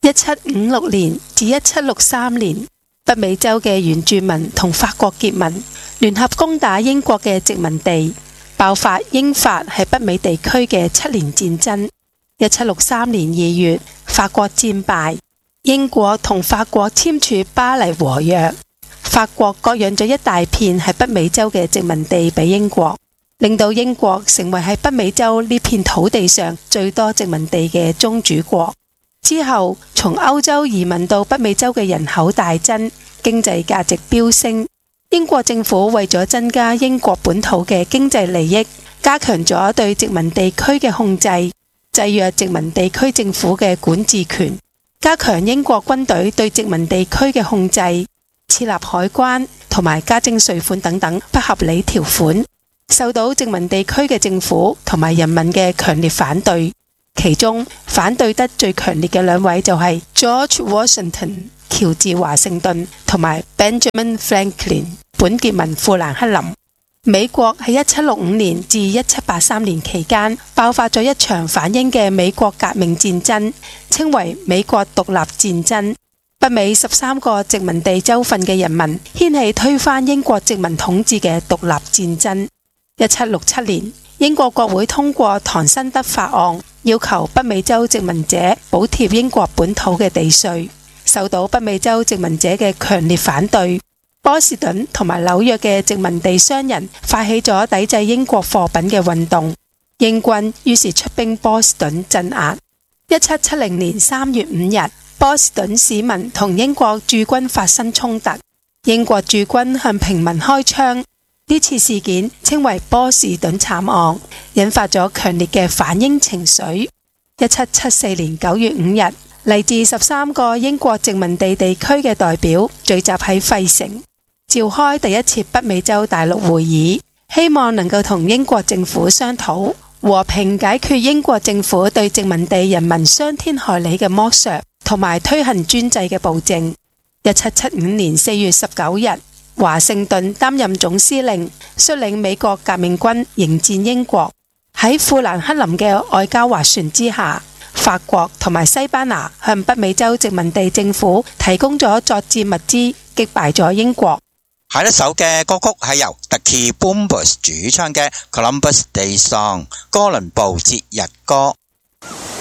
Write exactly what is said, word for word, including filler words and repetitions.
一七五六年至一七六三年，北美洲嘅原住民同法國結盟，聯合攻打英國嘅殖民地，爆發英法喺北美地區嘅七年戰爭。一七六三年二月，法國戰敗，英國同法國簽署巴黎和約，法國割讓咗一大片喺北美洲嘅殖民地俾英國，令到英國成為喺北美洲呢片土地上最多殖民地嘅宗主國。之後，從歐洲移民到北美洲嘅人口大增，經濟價值飆升。英國政府為咗增加英國本土嘅經濟利益，加強咗對殖民地區嘅控制，制約殖民地區政府嘅管治權，加強英國軍隊對殖民地區嘅控制，設立海關同埋加徵稅款等等不合理條款，受到殖民地區嘅政府同埋人民嘅強烈反對。其中反對得最強烈嘅兩位就係 George Washington 喬治華盛頓同埋 Benjamin Franklin 本傑文富蘭克林。美國喺一七六五年至一七八三年期間爆發咗一場反英嘅美國革命戰爭，稱為美國獨立戰爭。北美十三個殖民地州份嘅人民掀起推翻英國殖民統治嘅獨立戰爭。一七六七年，英國國會通過唐辛德法案，要求北美洲殖民者補貼英國本土嘅地稅，受到北美洲殖民者嘅強烈反對。波士頓同埋紐約嘅殖民地商人發起咗抵制英國貨品嘅運動，英軍於是出兵波士頓鎮壓。一七七零年三月五日，波士頓市民同英國駐軍發生衝突，英國駐軍向平民開槍。呢次事件稱為波士頓慘案，引發咗強烈嘅反英情緒。一七七四年九月五日，嚟自十三個英國殖民地地區嘅代表聚集喺費城，召開第一次北美洲大陸會議，希望能夠同英國政府商討和平解決英國政府對殖民地人民傷天害理嘅剝削，同埋推行專制嘅暴政。一七七五年四月十九日，華盛頓擔任總司令，率領美國革命軍迎戰英國。喺富蘭克林嘅外交斡旋之下，法國同埋西班牙向北美洲殖民地政府提供咗作戰物資，擊敗咗英國。 下一首嘅歌曲係由 The Key Boomers 主唱嘅 Columbus Day Song 哥倫布節日歌。